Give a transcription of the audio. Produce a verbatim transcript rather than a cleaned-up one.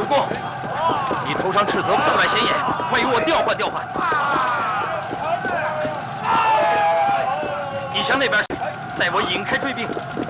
公，你头上赤泽分外显眼，快与我调换调换。你向那边，带我引开追兵。